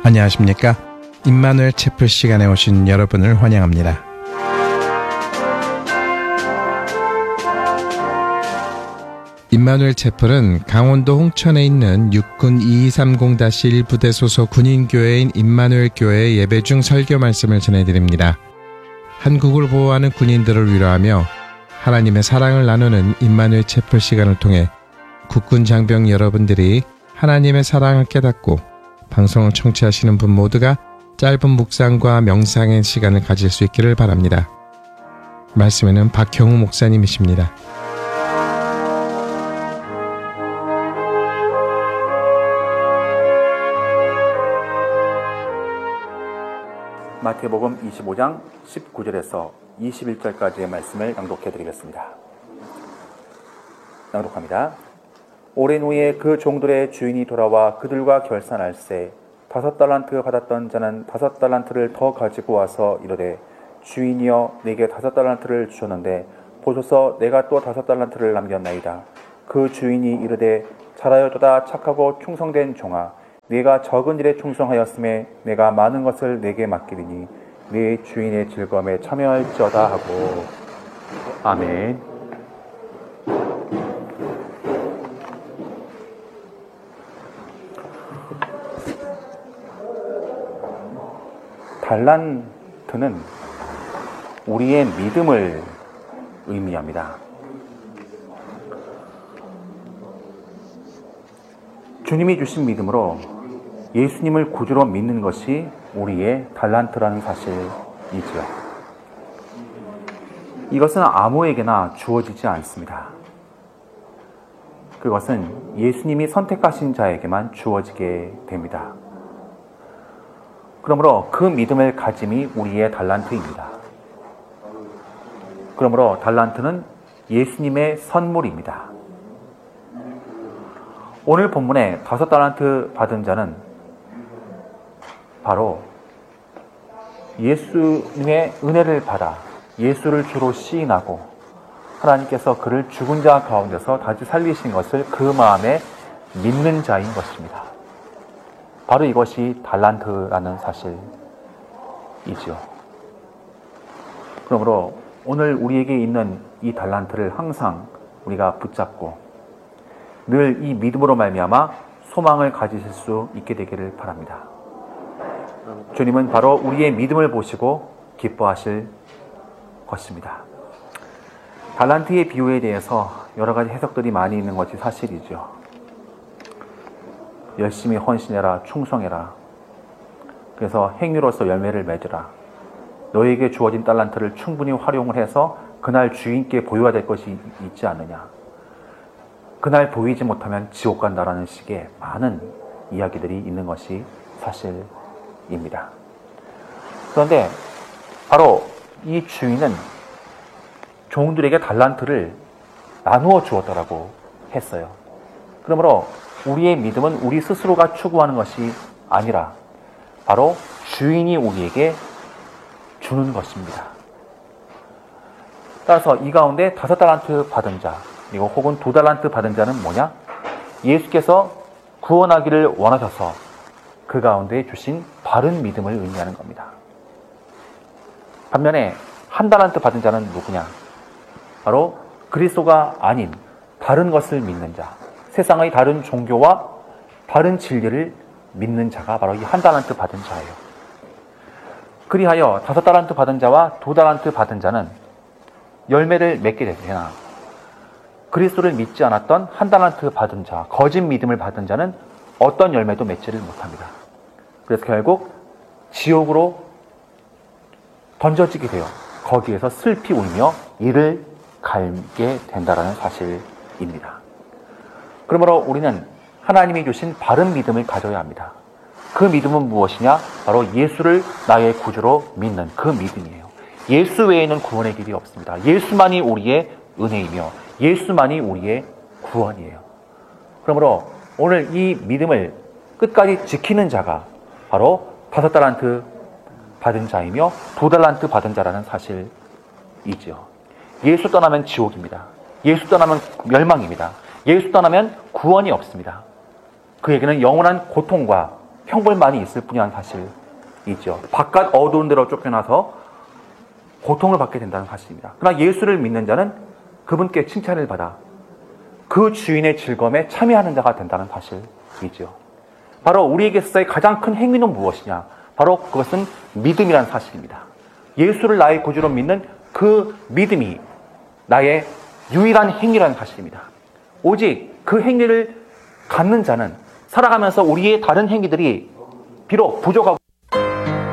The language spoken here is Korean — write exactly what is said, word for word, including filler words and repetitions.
안녕하십니까? 임마누엘 채플 시간에 오신 여러분을 환영합니다. 임마누엘 채플은 강원도 홍천에 있는 육군 이이삼공 일 부대 소속 군인교회인 임마누엘 교회의 예배 중 설교 말씀을 전해드립니다. 한국을 보호하는 군인들을 위로하며 하나님의 사랑을 나누는 임마누엘 채플 시간을 통해 국군 장병 여러분들이 하나님의 사랑을 깨닫고 방송을 청취하시는 분 모두가 짧은 묵상과 명상의 시간을 가질 수 있기를 바랍니다. 말씀에는 박형우 목사님이십니다. 마태복음 이십오 장 십구 절에서 이십일 절까지의 말씀을 낭독해 드리겠습니다. 낭독합니다. 오랜 후에 그 종들의 주인이 돌아와 그들과 결산할세 다섯 달란트 받았던 자는 다섯 달란트를 더 가지고 와서 이르되 주인이여 내게 다섯 달란트를 주셨는데 보소서 내가 또 다섯 달란트를 남겼나이다. 그 주인이 이르되 잘하였도다 착하고 충성된 종아 네가 적은 일에 충성하였음에 내가 많은 것을 내게 맡기리니 네 주인의 즐거움에 참여할지어다 하고 아멘. 달란트는 우리의 믿음을 의미합니다. 주님이 주신 믿음으로 예수님을 구주로 믿는 것이 우리의 달란트라는 사실이죠. 이것은 아무에게나 주어지지 않습니다. 그것은 예수님이 선택하신 자에게만 주어지게 됩니다. 그러므로 그 믿음을 가짐이 우리의 달란트입니다. 그러므로 달란트는 예수님의 선물입니다. 오늘 본문에 다섯 달란트 받은 자는 바로 예수님의 은혜를 받아 예수를 주로 시인하고 하나님께서 그를 죽은 자 가운데서 다시 살리신 것을 그 마음에 믿는 자인 것입니다. 바로 이것이 달란트라는 사실이지요. 그러므로 오늘 우리에게 있는 이 달란트를 항상 우리가 붙잡고 늘 이 믿음으로 말미암아 소망을 가지실 수 있게 되기를 바랍니다. 주님은 바로 우리의 믿음을 보시고 기뻐하실 것입니다. 달란트의 비유에 대해서 여러 가지 해석들이 많이 있는 것이 사실이죠. 열심히 헌신해라, 충성해라. 그래서 행위로서 열매를 맺으라. 너에게 주어진 달란트를 충분히 활용을 해서 그날 주인께 보여야 될 것이 있지 않느냐. 그날 보이지 못하면 지옥 간다라는 식의 많은 이야기들이 있는 것이 사실입니다. 그런데 바로 이 주인은 종들에게 달란트를 나누어 주었다라고 했어요. 그러므로 우리의 믿음은 우리 스스로가 추구하는 것이 아니라 바로 주인이 우리에게 주는 것입니다. 따라서 이 가운데 다섯 달란트 받은 자 그리고 혹은 두 달란트 받은 자는 뭐냐? 예수께서 구원하기를 원하셔서 그 가운데 주신 바른 믿음을 의미하는 겁니다. 반면에 한 달란트 받은 자는 누구냐? 바로 그리스도가 아닌 다른 것을 믿는 자, 세상의 다른 종교와 다른 진리를 믿는 자가 바로 이 한 달란트 받은 자예요. 그리하여 다섯 달란트 받은 자와 두 달란트 받은 자는 열매를 맺게 되나 그리스도를 믿지 않았던 한 달란트 받은 자, 거짓 믿음을 받은 자는 어떤 열매도 맺지를 못합니다. 그래서 결국 지옥으로 던져지게 돼요. 거기에서 슬피 울며 이를 갈게 된다는 사실입니다. 그러므로 우리는 하나님이 주신 바른 믿음을 가져야 합니다. 그 믿음은 무엇이냐? 바로 예수를 나의 구주로 믿는 그 믿음이에요. 예수 외에는 구원의 길이 없습니다. 예수만이 우리의 은혜이며 예수만이 우리의 구원이에요. 그러므로 오늘 이 믿음을 끝까지 지키는 자가 바로 다섯 달란트 받은 자이며 두 달란트 받은 자라는 사실이지요. 예수 떠나면 지옥입니다. 예수 떠나면 멸망입니다. 예수 떠나면 구원이 없습니다. 그에게는 영원한 고통과 형벌만이 있을 뿐이라는 사실이죠. 바깥 어두운 데로 쫓겨나서 고통을 받게 된다는 사실입니다. 그러나 예수를 믿는 자는 그분께 칭찬을 받아 그 주인의 즐거움에 참여하는 자가 된다는 사실이죠. 바로 우리에게 있어서의 가장 큰 행위는 무엇이냐? 바로 그것은 믿음이라는 사실입니다. 예수를 나의 구주로 믿는 그 믿음이 나의 유일한 행위라는 사실입니다. 오직 그 행위를 갖는 자는 살아가면서 우리의 다른 행위들이 비록 부족하고